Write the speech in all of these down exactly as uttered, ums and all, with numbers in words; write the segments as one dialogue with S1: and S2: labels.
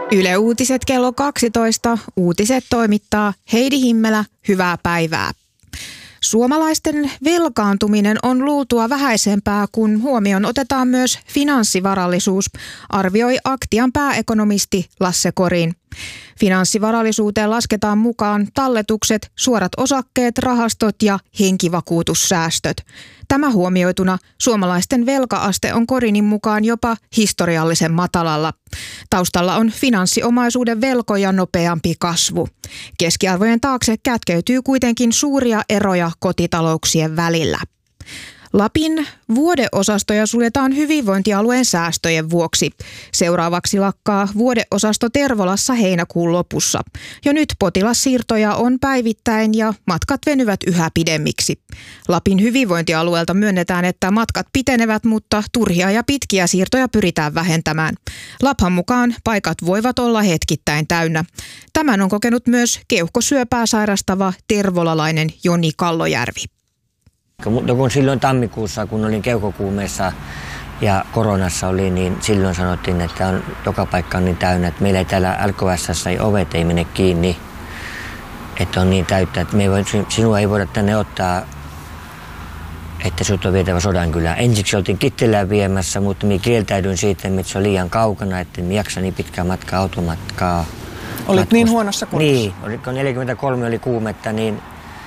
S1: Yle Uutiset kello kaksitoista. Uutiset toimittaa Heidi Himmelä. Hyvää päivää. Suomalaisten velkaantuminen on luultua vähäisempää, kun huomioon otetaan myös finanssivarallisuus, arvioi Aktian pääekonomisti Lasse Korin. Finanssivarallisuuteen lasketaan mukaan talletukset, suorat osakkeet, rahastot ja henkivakuutussäästöt. Tämä huomioituna suomalaisten velka-aste on Korinin mukaan jopa historiallisen matalalla. Taustalla on finanssiomaisuuden velkoja nopeampi kasvu. Keskiarvojen taakse kätkeytyy kuitenkin suuria eroja kotitalouksien välillä. Lapin vuodeosastoja suljetaan hyvinvointialueen säästöjen vuoksi. Seuraavaksi lakkaa vuodeosasto Tervolassa heinäkuun lopussa. Jo nyt potilassiirtoja on päivittäin ja matkat venyvät yhä pidemmiksi. Lapin hyvinvointialueelta myönnetään, että matkat pitenevät, mutta turhia ja pitkiä siirtoja pyritään vähentämään. Laphan mukaan paikat voivat olla hetkittäin täynnä. Tämän on kokenut myös keuhkosyöpää sairastava tervolalainen Joni Kallojärvi.
S2: No kun silloin tammikuussa, kun olin keuhkokuumeessa ja koronassa oli, niin silloin sanottiin, että on, joka paikka on niin täynnä, että meillä ei täällä L K S:ssä ovet ei mene kiinni, että on niin täyttä, että me ei voi, sinua ei voida tänne ottaa, että sinut on vietävä Sodankylään. Ensiksi oltiin Kittilään viemässä, mutta minä kieltäydyin siitä, että se on liian kaukana, että en jaksa niin pitkää matkaa, automatkaa.
S3: Olit matkusta. Niin huonossa kunnossa?
S2: Niin, kun neljäkymmentäkolme oli kuumetta, niin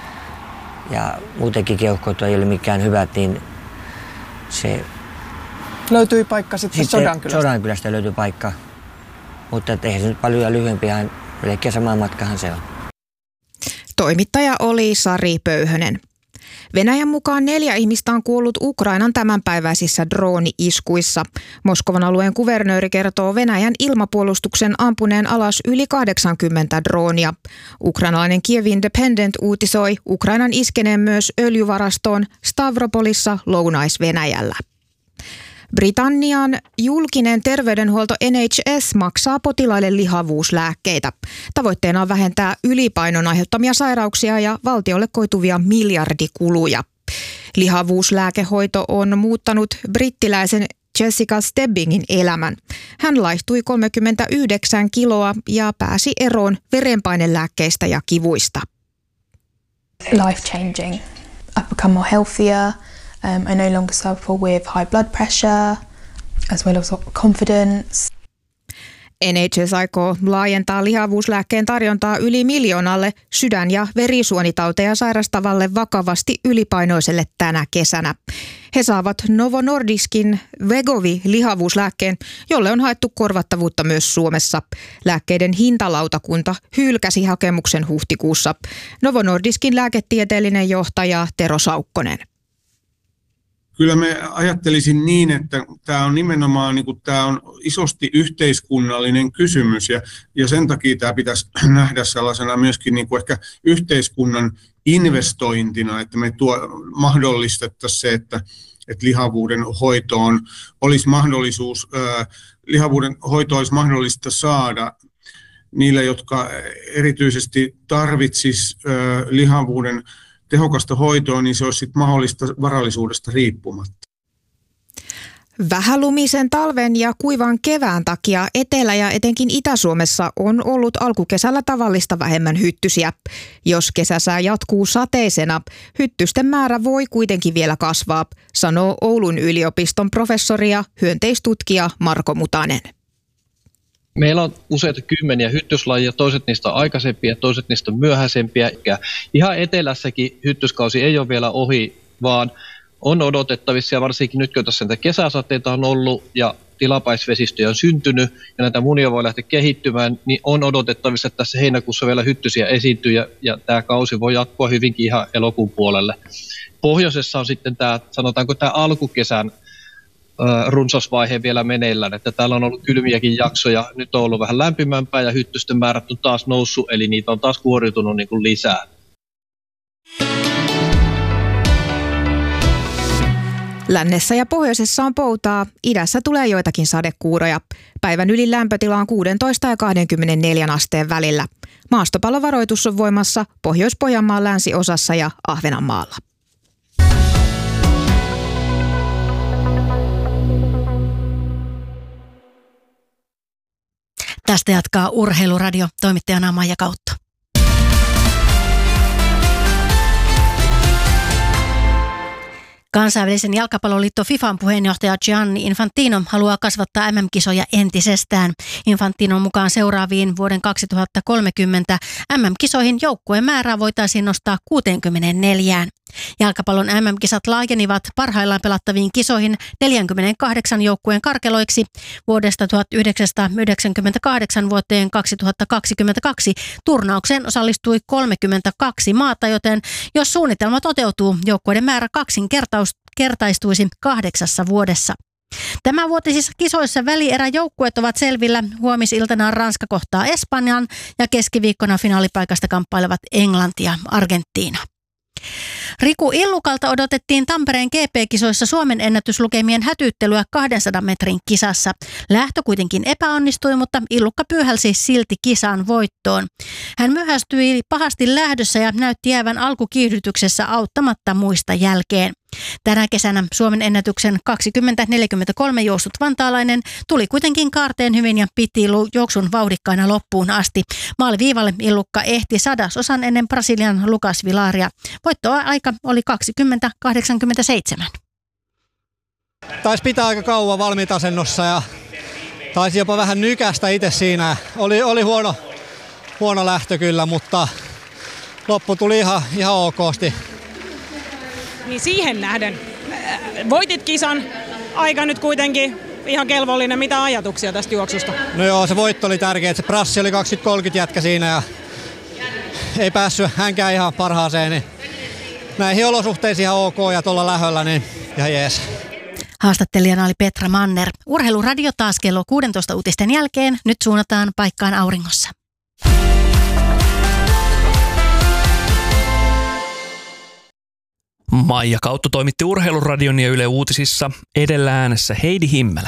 S2: ja muutenkin keuhkot ei ole mikään hyvät, niin se...
S3: Löytyi paikka sitten, sitten Sodankylästä?
S2: Sodankylästä löytyi paikka, mutta eihän se nyt paljon lyhyempi, melkein sama matkahan se on.
S1: Toimittaja oli Sari Pöyhönen. Venäjän mukaan neljä ihmistä on kuollut Ukrainan tämänpäiväisissä drooni-iskuissa. Moskovan alueen kuvernööri kertoo Venäjän ilmapuolustuksen ampuneen alas yli kahdeksankymmentä droonia. Ukrainalainen Kiev Independent uutisoi Ukrainan iskeneen myös öljyvarastoon Stavropolissa Lounais-Venäjällä. Britannian julkinen terveydenhuolto N H S maksaa potilaille lihavuuslääkkeitä. Tavoitteena on vähentää ylipainon aiheuttamia sairauksia ja valtiolle koituvia miljardikuluja. Lihavuuslääkehoito on muuttanut brittiläisen Jessica Stebbingin elämän. Hän laihtui kolmekymmentäyhdeksän kiloa ja pääsi eroon verenpainelääkkeistä ja kivuista.
S4: Life changing. I've become more healthier. Um, I no longer suffer with high blood pressure, as well as confidence.
S1: N H S aikoo laajentaa lihavuuslääkkeen tarjontaa yli miljoonalle sydän- ja verisuonitauteja sairastavalle vakavasti ylipainoiselle tänä kesänä. He saavat Novo Nordiskin Wegovy-lihavuuslääkkeen, jolle on haettu korvattavuutta myös Suomessa. Lääkkeiden hintalautakunta hylkäsi hakemuksen huhtikuussa. Novo Nordiskin lääketieteellinen johtaja Tero Saukkonen.
S5: Kyllä me ajattelisin niin, että tämä on nimenomaan niin kuin, tämä on isosti yhteiskunnallinen kysymys ja, ja sen takia tämä pitäisi nähdä sellaisena myöskin niin kuin ehkä yhteiskunnan investointina, että me tuo, mahdollistettaisiin se, että, että lihavuuden hoitoon olisi mahdollisuus, ää, lihavuuden hoito olisi mahdollista saada niille, jotka erityisesti tarvitsis ää, lihavuuden tehokasta hoitoa, niin se olisi sitten mahdollista varallisuudesta riippumatta.
S1: Vähälumisen talven ja kuivan kevään takia Etelä- ja etenkin Itä-Suomessa on ollut alkukesällä tavallista vähemmän hyttysiä. Jos kesäsää jatkuu sateisena, hyttysten määrä voi kuitenkin vielä kasvaa, sanoo Oulun yliopiston professori ja hyönteistutkija Marko Mutanen.
S6: Meillä on useita kymmeniä hyttyslajia, toiset niistä on aikaisempia, toiset niistä on myöhäisempiä. Ihan etelässäkin hyttyskausi ei ole vielä ohi, vaan on odotettavissa, ja varsinkin nyt kun tässä näitä kesäsateita on ollut ja tilapäisvesistöjä on syntynyt ja näitä munia voi lähteä kehittymään, niin on odotettavissa, että tässä heinäkuussa vielä hyttysiä esiintyy ja, ja tämä kausi voi jatkua hyvinkin ihan elokuun puolelle. Pohjoisessa on sitten tämä, sanotaanko tämä alkukesän runsasvaihe vielä meneillään, että täällä on ollut kylmiäkin jaksoja, nyt on ollut vähän lämpimämpää ja hyttysten määrät on taas noussut, eli niitä on taas kuoriutunut niin kuin lisää.
S1: Lännessä ja pohjoisessa on poutaa, idässä tulee joitakin sadekuuroja. Päivän ylin lämpötila on kuusitoista ja kaksikymmentäneljä asteen välillä. Maastopallovaroitus on voimassa Pohjois-Pohjanmaan länsiosassa ja Ahvenanmaalla.
S7: Tästä jatkaa Urheiluradio, toimittajana Maija Kautto. Kansainvälisen jalkapalloliitto FIFAn puheenjohtaja Gianni Infantino haluaa kasvattaa M M-kisoja entisestään. Infantinon mukaan seuraaviin vuoden kaksituhattakolmekymmentä M M-kisoihin joukkueen määrää voitaisiin nostaa kuusikymmentäneljä. Jalkapallon M M-kisat laajenivat parhaillaan pelattaviin kisoihin neljäkymmentäkahdeksan joukkueen karkeloiksi. Vuodesta tuhatyhdeksänsataayhdeksänkymmentäkahdeksan vuoteen kaksituhattakaksikymmentäkaksi turnaukseen osallistui kolmekymmentäkaksi maata, joten jos suunnitelma toteutuu, joukkueiden määrä kaksinkertaistuisi kahdeksassa vuodessa. Tämänvuotisissa kisoissa välieräjoukkueet ovat selvillä. Huomisiltana Ranska kohtaa Espanjan ja keskiviikkona finaalipaikasta kamppailevat Englanti ja Argentiina. Riku Illukalta odotettiin Tampereen G P-kisoissa Suomen ennätyslukemien hätyyttelyä kahdensadan metrin kisassa. Lähtö kuitenkin epäonnistui, mutta Illukka pyyhälsi silti kisan voittoon. Hän myöhästyi pahasti lähdössä ja näytti jäävän alkukiihdytyksessä auttamatta muista jälkeen. Tänä kesänä Suomen ennätyksen kaksikymmentä neljäkymmentäkolme juossut vantaalainen tuli kuitenkin kaarteen hyvin ja piti juoksun vauhdikkaana loppuun asti. Maaliviivalle Illukka ehti sadasosan ennen Brasilian Lucas Vilaria. Voittoaika oli kaksikymmentä kahdeksankymmentäseitsemän.
S8: Taisi pitää aika kauan valmiitasennossa ja taisi jopa vähän nykästä itse siinä. Oli, oli huono, huono lähtö kyllä, mutta loppu tuli ihan, ihan okosti.
S9: Niin siihen nähden voitit kisan, aika nyt kuitenkin ihan kelvollinen. Mitä ajatuksia tästä juoksusta?
S8: No joo, se voitto oli tärkeä. Se prassi oli kaksikymmentä kolmekymmentä jätkä siinä ja ei päässyt hänkään ihan parhaaseen. Niin näihin olosuhteisiin ihan ok ja tuolla lähöllä, niin ihan jees.
S7: Haastattelijana oli Petra Manner. Urheiluradio taas kello kuusitoista uutisten jälkeen. Nyt suunnataan paikkaan auringossa.
S10: Maija Kautto toimitti Urheiluradion ja Yle Uutisissa. Edellä äänessä Heidi Himmelä.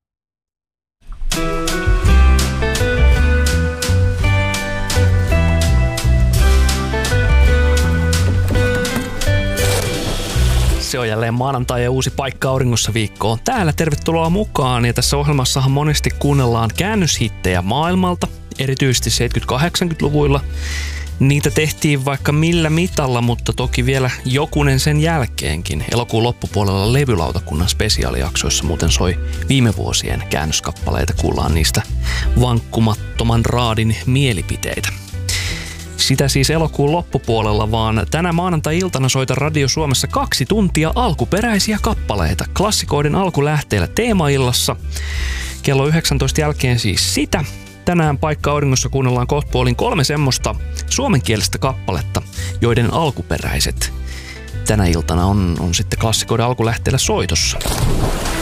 S10: Se on jälleen maanantai ja uusi paikka auringossa viikkoon. Täällä tervetuloa mukaan ja tässä ohjelmassahan monesti kuunnellaan käännöshittejä maailmalta, erityisesti seitsemänkymmentä-kahdeksankymmentäluvuilla. Niitä tehtiin vaikka millä mitalla, mutta toki vielä jokunen sen jälkeenkin. Elokuun loppupuolella levylautakunnan spesiaalijaksoissa muuten soi viime vuosien käännöskappaleita. Kuullaan niistä vankkumattoman raadin mielipiteitä. Sitä siis elokuun loppupuolella, vaan tänä maanantai-iltana soita Radio Suomessa kaksi tuntia alkuperäisiä kappaleita. Klassikoiden alkulähteellä teemaillassa. Kello yhdeksäntoista jälkeen siis sitä. Tänään paikka auringossa kuunnellaan kohtapuolin kolme semmoista suomenkielistä kappaletta, joiden alkuperäiset tänä iltana on, on sitten klassikoiden alkulähteellä soitossa.